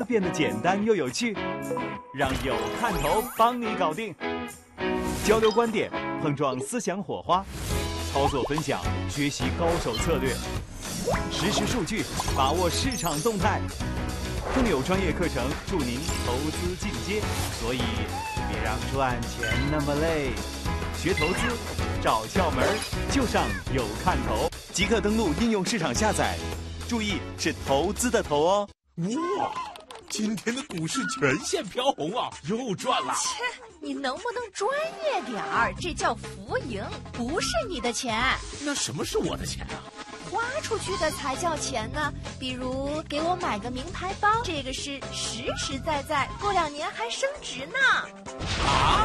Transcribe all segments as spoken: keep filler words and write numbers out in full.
变得简单又有趣，让有看头帮你搞定。交流观点，碰撞思想火花，操作分享，学习高手策略，实时数据，把握市场动态。更有专业课程助您投资进阶，所以别让赚钱那么累。学投资，找窍门就上有看头，即刻登录应用市场下载。注意，是投资的投哦。 哇，今天的股市全线飘红啊，又赚了。 切，你能不能专业点儿？这叫浮盈，不是你的钱。 那什么是我的钱啊？ 花出去的才叫钱呢。比如给我买个名牌包，这个是实实在在，过两年还升值呢。 啊！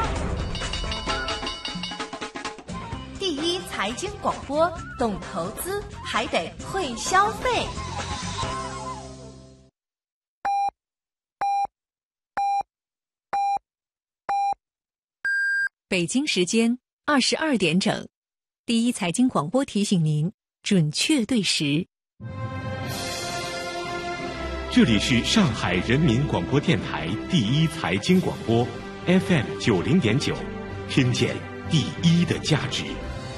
第一财经广播，懂投资还得会消费。 北京时间二十二点整，第一财经广播提醒您准确对时。 这里是上海人民广播电台第一财经广播 F M 九零点九，听见第一的价值。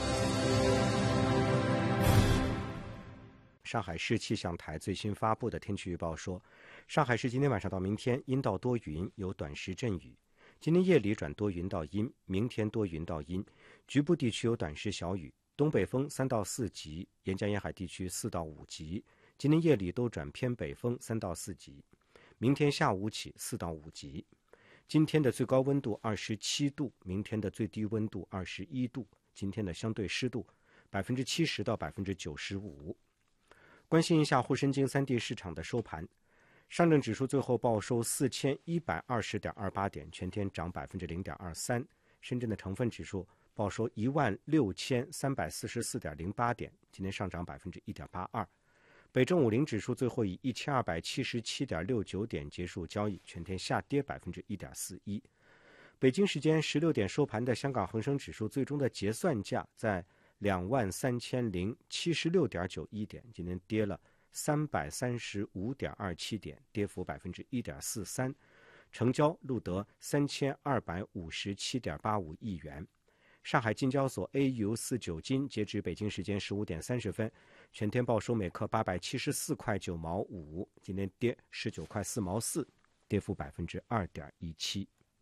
上海市气象台最新发布的天气预报说，上海市今天晚上到明天阴到多云，有短时阵雨。今天夜里转多云到阴，明天多云到阴，局部地区有短时小雨，东北风三到四级，沿江沿海地区四到五级。今天夜里都转偏北风三到四级，明天下午起四到五级。今天的最高温度二十七度，明天的最低温度二十一度。今天的相对湿度百分之七十到百分之九十五。关心一下沪深京三地市场的收盘，上证指数最后报收四千一百二十点二八点，全天涨百分之零点二三。深圳的成分指数报收一万六千三百四十四点零八点，今天上涨百分之一点八二。北证五零指数最后以一千二百七十七点六九点结束交易，全天下跌百分之一点四一。北京时间十六点收盘的香港恒生指数最终的结算价在两万三千零七十六点九一点，今天跌了三百三十五点二七点，跌幅百分之一点四三，成交录得三千二百五十七点八五亿元。上海金交所 A 五四九金截至北京时间十五点三十分，全天报收每克八百七十四块九毛五，今天跌十九块四毛四，跌幅百分之二点一七。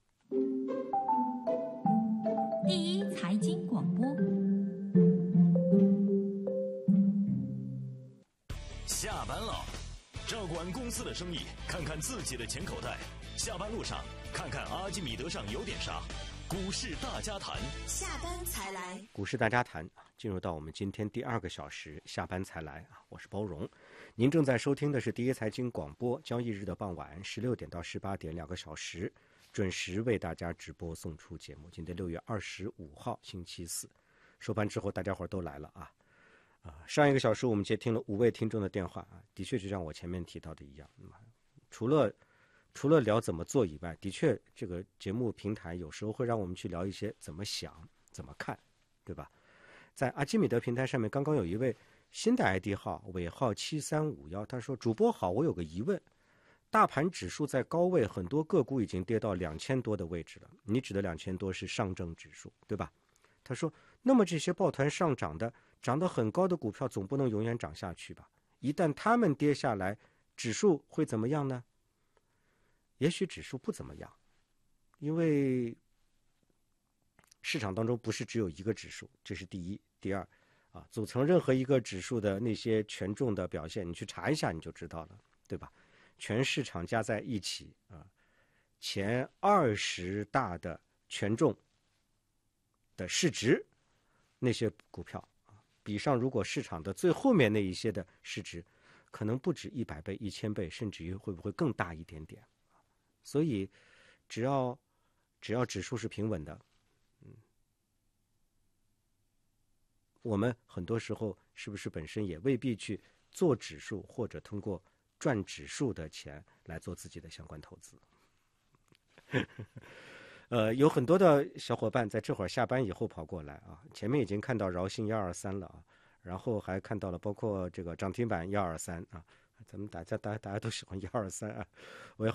第一财经广播， 下班了，照管公司的生意，看看自己的钱口袋。下班路上，看看阿基米德上有点啥。股市大家谈， 下班才来。 股市大家谈，进入到我们今天第二个小时，下班才来啊！我是包荣，您正在收听的是第一财经广播，交易日的傍晚十六点到十八点两个小时，准时为大家直播送出节目。今天六月二十五号星期四，收盘之后大家伙都来了啊！啊，上一个小时我们接听了五位听众的电话啊，的确就像我前面提到的一样，嗯、除了除了聊怎么做以外，的确这个节目平台有时候会让我们去聊一些怎么想怎么看，对吧？在阿基米德平台上面，刚刚有一位新的 I D 号尾号七三五一，他说，主播好，我有个疑问，大盘指数在高位，很多个股已经跌到两千多的位置了，你指的两千多是上证指数对吧？他说，那么这些抱团上涨的涨得很高的股票总不能永远涨下去吧？一旦他们跌下来，指数会怎么样呢？也许指数不怎么样，因为市场当中不是只有一个指数，这是第一。第二啊，组成任何一个指数的那些权重的表现，你去查一下你就知道了，对吧？全市场加在一起啊，前二十大的权重的市值，那些股票啊，比上如果市场的最后面那一些的市值，可能不止一百倍、一千倍，甚至于会不会更大一点点？所以，只要只要指数是平稳的，嗯，我们很多时候是不是本身也未必去做指数，或者通过赚指数的钱来做自己的相关投资？呃，有很多的小伙伴在这会儿下班以后跑过来啊，前面已经看到饶信幺二三了啊，然后还看到了包括这个涨停板幺二三啊，咱们大家大家大家都喜欢幺二三啊，我也